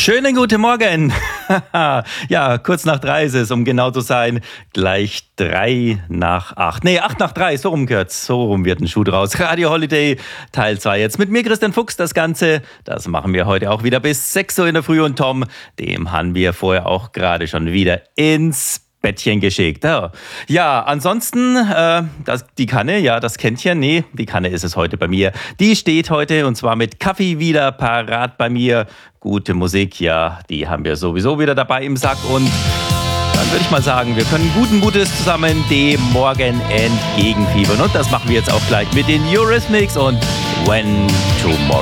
Schönen guten Morgen. Ja, kurz nach 3 ist es, um genau zu sein. Gleich 3 nach 8. Nee, 8 nach 3, so rum gehört's. So rum wird ein Schuh draus. Radio Holiday, Teil 2 jetzt. Mit mir, Christian Fuchs, das Ganze. Das machen wir heute auch wieder bis 6 Uhr in der Früh. Und Tom, dem haben wir vorher auch gerade schon wieder ins Bettchen geschickt. Ja, ansonsten, die Kanne, ja, das Kännchen, nee, die Kanne ist es heute bei mir. Die steht heute und zwar mit Kaffee wieder parat bei mir. Gute Musik, ja, die haben wir sowieso wieder dabei im Sack und dann würde ich mal sagen, wir können guten Mutes zusammen dem Morgen entgegenfiebern. Und das machen wir jetzt auch gleich mit den Eurythmics und When Tomorrow